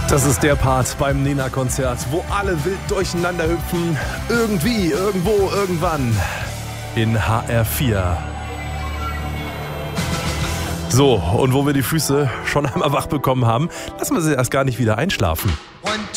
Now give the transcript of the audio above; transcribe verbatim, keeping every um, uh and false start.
Das ist der Part beim Nena-Konzert, wo alle wild durcheinander hüpfen. Irgendwie, irgendwo, irgendwann. In H R vier. So, und wo wir die Füße schon einmal wach bekommen haben, lassen wir sie erst gar nicht wieder einschlafen. One,